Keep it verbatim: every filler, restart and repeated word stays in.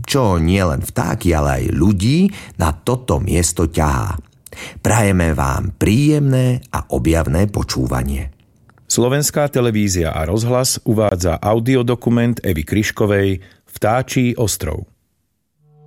čo nielen vtáky, ale aj ľudí na toto miesto ťahá. Prajeme vám príjemné a objavné počúvanie. Slovenská televízia a rozhlas uvádza audiodokument Evy Kryškovej Vtáčí ostrov.